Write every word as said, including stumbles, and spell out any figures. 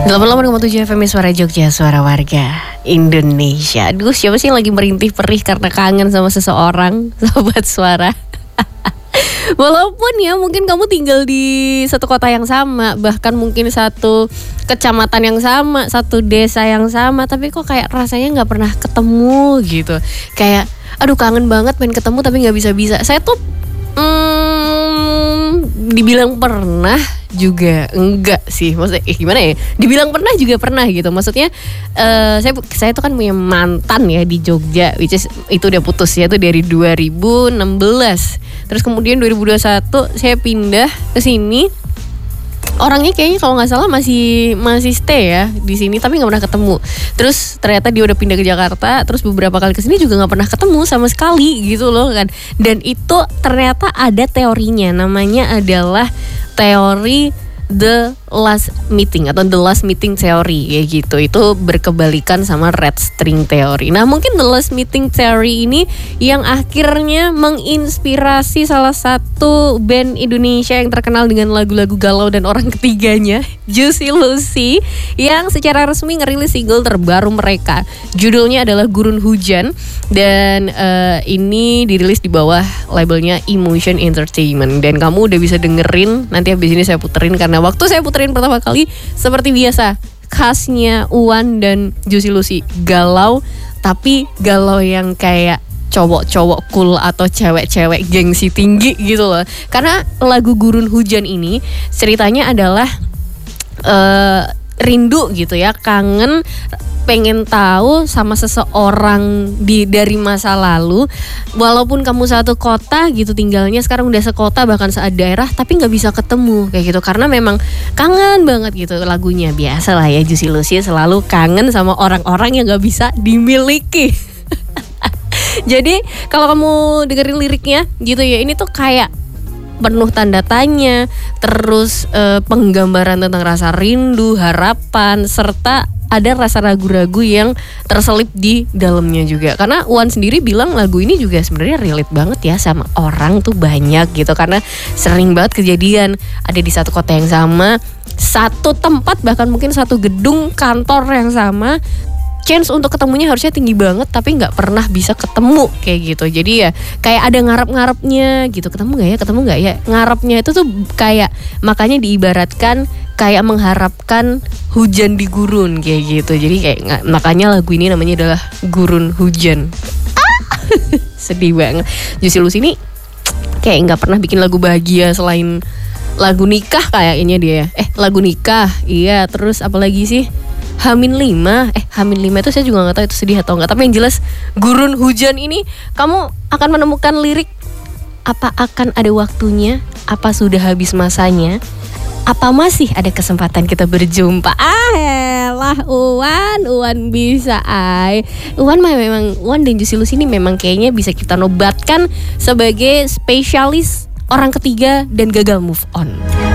delapan puluh delapan koma tujuh F M Suara Jogja, suara warga Indonesia. Aduh, siapa sih yang lagi merintih perih karena kangen sama seseorang, sobat suara? Walaupun ya mungkin kamu tinggal di satu kota yang sama, bahkan mungkin satu kecamatan yang sama, satu desa yang sama, tapi kok kayak rasanya gak pernah ketemu gitu. Kayak aduh kangen banget pengen ketemu tapi gak bisa-bisa. Saya tuh hmm, dibilang pernah juga enggak sih, maksudnya eh, gimana ya? Dibilang pernah juga pernah gitu. Maksudnya uh, saya saya tuh kan punya mantan ya di Jogja, which is itu udah putus ya tuh dari dua ribu enam belas. Terus kemudian dua ribu dua puluh satu saya pindah ke sini. Orangnya kayaknya kalau nggak salah masih masih stay ya di sini, tapi nggak pernah ketemu. Terus ternyata dia udah pindah ke Jakarta, terus beberapa kali kesini juga nggak pernah ketemu sama sekali gitu loh kan. Dan itu ternyata ada teorinya, namanya adalah teori the last meeting atau the last meeting theory ya gitu. Itu berkebalikan sama red string theory. Nah mungkin the last meeting theory ini yang akhirnya menginspirasi salah satu band Indonesia yang terkenal dengan lagu-lagu galau dan orang ketiganya, Juicy Luicy, yang secara resmi ngerilis single terbaru mereka. Judulnya adalah Gurun Hujan, dan uh, ini dirilis di bawah labelnya Emotion Entertainment. Dan kamu udah bisa dengerin, nanti habis ini saya puterin, karena waktu saya puterin pertama kali seperti biasa khasnya Uwan dan Juicy Luicy, galau, tapi galau yang kayak cowok-cowok cool atau cewek-cewek gengsi tinggi gitu loh. Karena lagu Gurun Hujan ini ceritanya adalah uh, rindu gitu ya, kangen, pengen tahu sama seseorang di dari masa lalu. Walaupun kamu satu kota gitu tinggalnya, sekarang udah sekota bahkan se-daerah, tapi nggak bisa ketemu kayak gitu karena memang kangen banget gitu. Lagunya biasa lah ya, Juicy Luicy selalu kangen sama orang-orang yang nggak bisa dimiliki. Jadi kalau kamu dengerin liriknya gitu ya, ini tuh kayak penuh tanda tanya, terus eh, penggambaran tentang rasa rindu, harapan, serta ada rasa ragu-ragu yang terselip di dalamnya juga. Karena Uwan sendiri bilang lagu ini juga sebenarnya relate banget ya sama orang tuh banyak gitu, karena sering banget kejadian ada di satu kota yang sama, satu tempat, bahkan mungkin satu gedung kantor yang sama. Chance untuk ketemunya harusnya tinggi banget, tapi nggak pernah bisa ketemu kayak gitu. Jadi ya kayak ada ngarep-ngarepnya gitu, ketemu nggak ya, ketemu nggak ya. Ngarepnya itu tuh kayak, makanya diibaratkan kayak mengharapkan hujan di gurun kayak gitu. Jadi kayak makanya lagu ini namanya adalah Gurun Hujan. Ah! Sedih banget. Juicy Luicy ini kayak nggak pernah bikin lagu bahagia selain lagu nikah kayaknya dia. Eh lagu nikah, iya. Terus apa lagi sih? Hamin lima, eh Hamin lima itu saya juga nggak tahu itu sedih atau enggak. Tapi yang jelas Gurun Hujan ini kamu akan menemukan lirik, apa akan ada waktunya, apa sudah habis masanya, apa masih ada kesempatan kita berjumpa. Ah elah Uwan, Uwan bisa ay. Uwan memang, Uwan dan Juicy Luicy ini memang kayaknya bisa kita nobatkan sebagai spesialis orang ketiga dan gagal move on.